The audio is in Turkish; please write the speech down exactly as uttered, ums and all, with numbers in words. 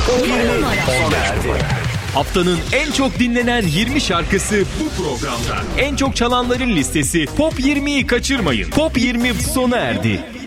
Pop yirmi sona erdi. Haftanın en çok dinlenen yirmi şarkısı bu programda. En çok çalanların listesi Pop yirmiyi kaçırmayın. Pop yirmi sona erdi.